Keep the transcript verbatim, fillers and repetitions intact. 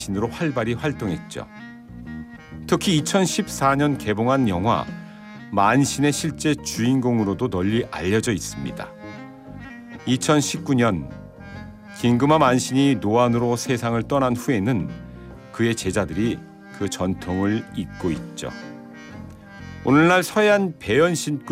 신으로 활발히 활동했죠. 특히 이천십사 년 개봉한 영화 만신의 실제 주인공으로도 널리 알려져 있습니다. 이천십구 년 긴급한 만신이 노안으로 세상을 떠난 후에는 그의 제자들이 그 전통을 잇고 있죠. 오늘날 서해안 배연신꾼